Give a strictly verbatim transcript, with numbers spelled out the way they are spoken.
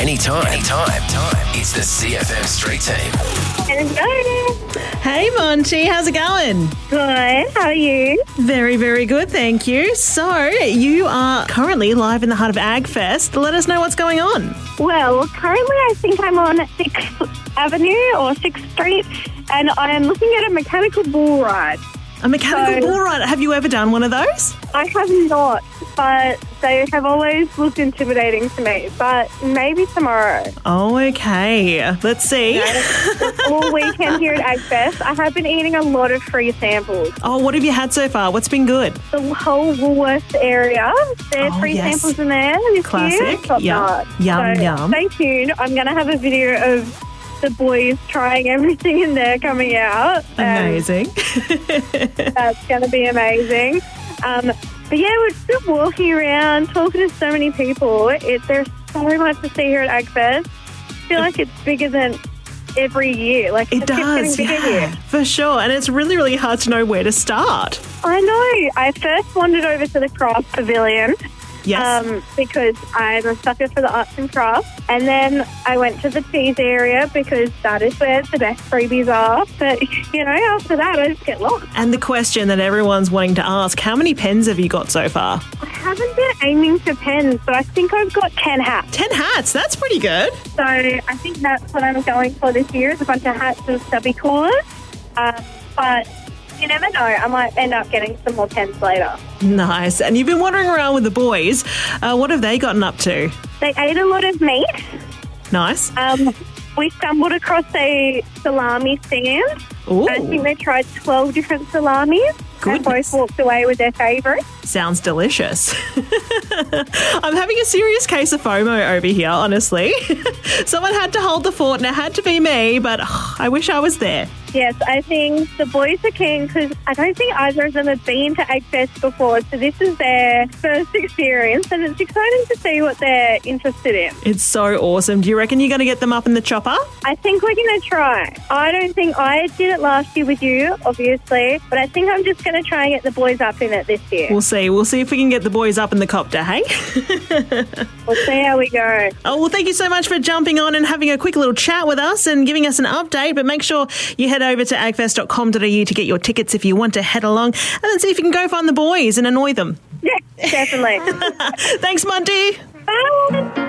Anytime. Anytime. Time. It's the C F M Street Team. Hello. Hey, Monty, how's it going? Good. How are you? Very, very good, thank you. So, you are currently live in the heart of AgFest. Let us know what's going on. Well, currently I think I'm on sixth Avenue or sixth Street, and I am looking at a mechanical bull ride. A mechanical So- bull ride. Have you ever done one of those? I have not, but they have always looked intimidating to me. But maybe tomorrow. Oh, okay. Let's see. All weekend here at AgFest, I have been eating a lot of free samples. Oh, what have you had so far? What's been good? The whole Woolworths area, there's Oh, free yes. samples in there this Classic. year. Top Yum. notch. Yum, so yum. Stay tuned. I'm going to have a video of the boys trying everything in there coming out. and Amazing. That's going to be amazing. Um, but yeah, we're just walking around, talking to so many people. It, there's so much to see here at AgFest. I feel like it's bigger than every year. Like It just keeps does, getting bigger yeah, here. for sure. And it's really, really hard to know where to start. I know. I first wandered over to the craft pavilion. Yes. Um, because I'm a sucker for the arts and crafts. And then I went to the teas area because that is where the best freebies are. But, you know, after that, I just get lost. And the question that everyone's wanting to ask, how many pens have you got so far? I haven't been aiming for pens, but I think I've got ten hats. Ten hats. That's pretty good. So I think that's what I'm going for this year is a bunch of hats and stubby coolers. Um, but you never know. I might end up getting some more pens later. Nice. And you've been wandering around with the boys. Uh, what have they gotten up to? They ate a lot of meat. Nice. Um, we stumbled across a salami stand. Ooh. I think they tried twelve different salamis and Goodness. both walked away with their favourite. Sounds delicious. I'm having a serious case of FOMO over here, honestly. Someone had to hold the fort and it had to be me, but oh, I wish I was there. Yes, I think the boys are keen because I don't think either of them have been to AgFest before, so this is their first experience and it's exciting to see what they're interested in. It's so awesome. Do you reckon you're going to get them up in the chopper? I think we're going to try. I don't think I did it last year with you, obviously, but I think I'm just going to try and get the boys up in it this year. We'll see. We'll see if we can get the boys up in the copter, hey? We'll see how we go. Oh, well, thank you so much for jumping on and having a quick little chat with us and giving us an update. But make sure you head over to agfest dot com dot a u to get your tickets if you want to head along and then see if you can go find the boys and annoy them. Yeah, definitely. Thanks, Monty. Bye.